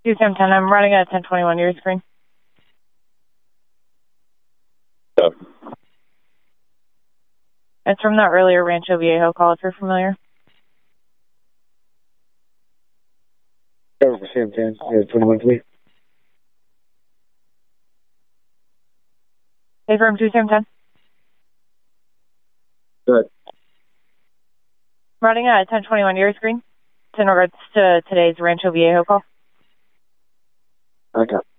2710, I'm running at 1021, your screen. Yeah. It's from the earlier Rancho Viejo call, if you're familiar. Cover for Sam 10, 21, please. Hey, from 2710. Good. Running at 1021, your screen. It's in regards to today's Rancho Viejo call. Okay.